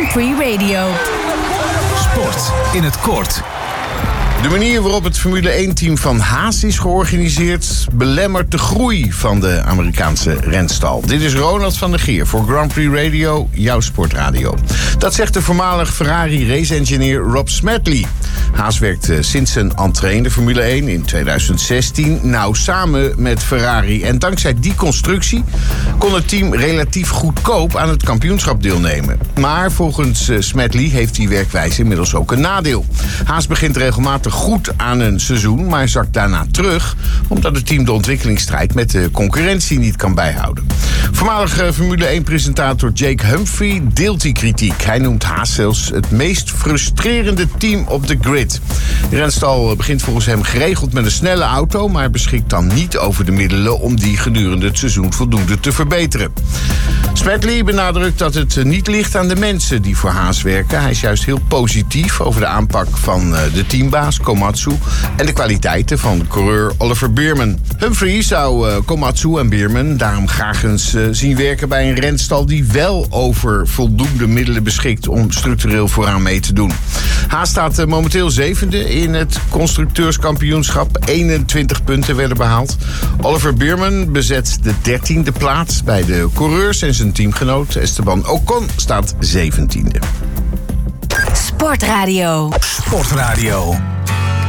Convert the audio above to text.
Prix Radio. Sport in het kort. De manier waarop het Formule 1-team van Haas is georganiseerd belemmert de groei van de Amerikaanse renstal. Dit is Ronald van der Geer voor Grand Prix Radio, jouw sportradio. Dat zegt de voormalig Ferrari race-engineer Rob Smedley. Haas werkt sinds zijn entree in de Formule 1 in 2016 nauw samen met Ferrari. En dankzij die constructie kon het team relatief goedkoop aan het kampioenschap deelnemen. Maar volgens Smedley heeft die werkwijze inmiddels ook een nadeel. Haas begint regelmatig goed aan een seizoen, maar zakt daarna terug omdat het team de ontwikkelingsstrijd met de concurrentie niet kan bijhouden. Voormalig Formule 1-presentator Jake Humphrey deelt die kritiek. Hij noemt Haas zelfs het meest frustrerende team op de grid. De renstal begint volgens hem geregeld met een snelle auto, maar beschikt dan niet over de middelen om die gedurende het seizoen voldoende te verbeteren. Smedley benadrukt dat het niet ligt aan de mensen die voor Haas werken. Hij is juist heel positief over de aanpak van de teambaas Komatsu en de kwaliteiten van coureur Oliver Bearman. Humphrey zou Komatsu en Bearman daarom graag eens zien werken bij een renstal die wel over voldoende middelen beschikt om structureel vooraan mee te doen. Haas staat momenteel 7e in het constructeurskampioenschap. 21 punten werden behaald. Oliver Bearman bezet de 13e plaats bij de coureurs en zijn teamgenoot Esteban Ocon staat 17e. Sportradio. Sportradio.